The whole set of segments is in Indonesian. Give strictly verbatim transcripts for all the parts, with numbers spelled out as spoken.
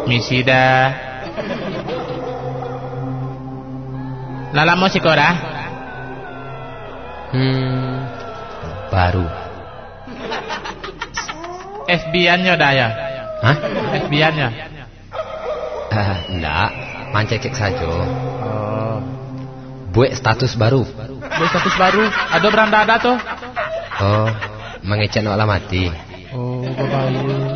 Misi dah. Lala mau sih dah? Hmm, baru. F B I-nya dah ya? Hah? F B I-nya? Uh, enggak, mancek saja. Oh. Buat status baru. Buat status baru. Ada beranda ada tuh. Oh, mengecek no alamati. Oh, baik.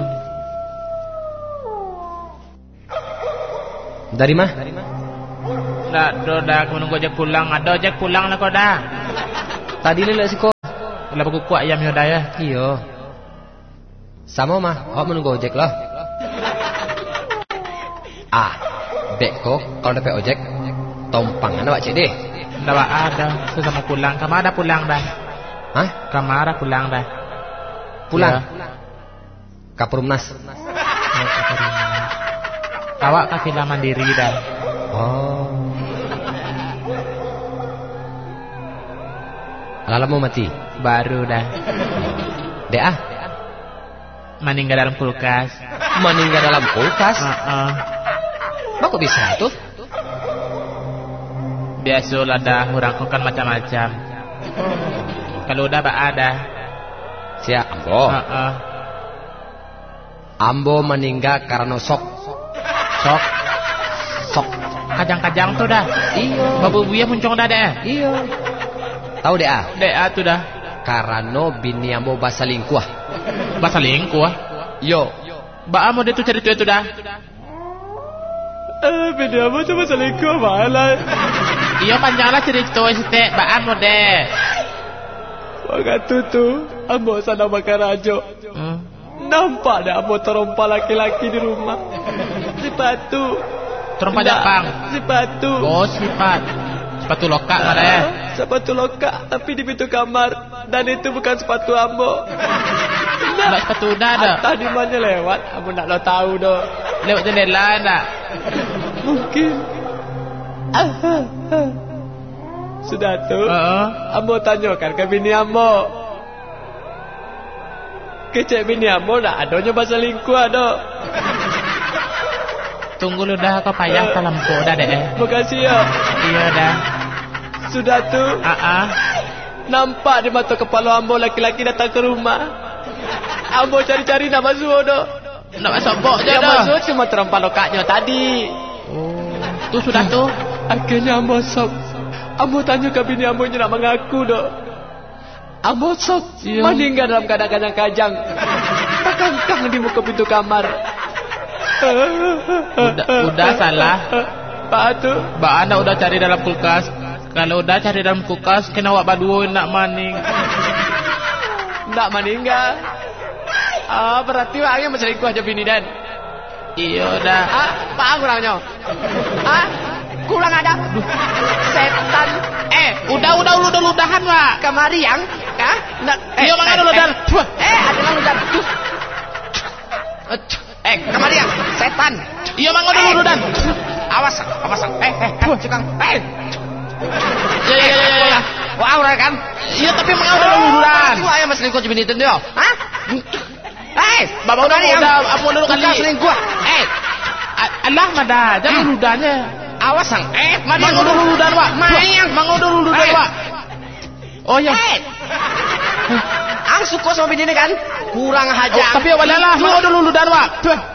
Dari mah? Nggak, do dah aku menunggu ojek pulang. Ada ojek pulang lah kau dah. Tadi lelak sih kok. Lah aku kuat ayam ya dah ya. Iya. Sama mah, awak menunggu ojek lah. Ah, bek kok kalau dapat ojek, tompangan awak cek deh. Nggak ada, sesama pulang. Kamu ada pulang dah. Hah? Kamu ada pulang dah. Pulang? Ya. Kapurumnas. Awak kafilah mandiri dah. Oh. Lala mau mati? Baru dah. Dek ah. Meninggal dalam kulkas. Meninggal dalam kulkas? Uh-uh. Kok bisa tuh? Biasalah dah, orang kan macam-macam. Kalau udah bak ada. Siap, Ambo. Uh-uh. Ambo meninggal karena sok. Sok. Sok. Kajang-kajang tuh dah. Iya. Babu buaya muncung dah deh. Iya. Tahu deh ah? Deh ah tuh dah. Karena bini Ambo bahasa lingkuah. Bahasa lingkuah? Yo. Ba amo dia tuh cerita itu dah. Eh, bini Ambo tuh bahasa lingkuah malah. Iya panjanglah cerita itu ba amo deh. Waktu tu Ambo sana makan rajo. Hmm. Nampak dah Ambo terompa laki-laki di rumah. Sepatu. Terompa Jepang. Sepatu. Oh sifat. Sepatu lokal uh, ada ya. Sepatu lokal tapi di pintu kamar dan itu bukan sepatu Ambo. Enggak sepatu udah ada. Tadi mana lewat? Ambo nak lo tahu doh. Lewat jendela enggak? Mungkin. Ah, ah, ah. Sudah tuh. Uh-uh. Ambo tanyakan ke bini Ambo. Kecek bini Ambo nak adanya bahasa lingkuah doh. Tunggu lu dah kau payah salam kau dah deh. Makasih ya. Iya dah. Sudah tuh. Ah uh-uh. Nampak di mata kepala Ambo laki-laki datang ke rumah. Ambo cari-cari nak masuk doh. Nak masuk bok je dah. Yang dah. masuk cuma terompa lokaknya tadi. Oh. Tu sudah tu. Akhirnya Ambo sok. Ambo tanya ke bini Ambo nak mengaku doh. Ambo sok iya. Meninggal dalam keadaan kajang. Terkangkang di muka pintu kamar. Udah, udah salah. Pak tu. Mbak anda udah cari dalam kulkas. Kalau udah cari dalam kulkas, kena awak baduo nak maning. Nak meninggal. Ah, berarti orangnya berselingkuh aja bini dan. Iya dah. Ah, pak kurangnya. Ah, kurang ada. Setan. Eh, udah udah udah ludahan pak. Kemari yang, kah? Nak. Iya mana ada ludahan. Eh, ada ludahan. Eh, kemari yang, setan. Iya mana ada ludahan. Awas, awas. Eh, eh, cikang. Eh. Ya ya ya ya. Wah, orang kan? Iya tapi mana ada ludahan. Itu ayam selingkuh bini itu dia. Hah? Eh, bapak udah udah apa dulu kali. Selingkuh. Eh. Allah mada, jangan ludahnya. Awas sang. Eh, mana ada ludahan pak. Mayang, mana ada ludahan pak. Oh ya. Eh. Ang suka sama bini ini kan? Kurang hajar. Tapi awalnya lah, mana ada ludahan pak.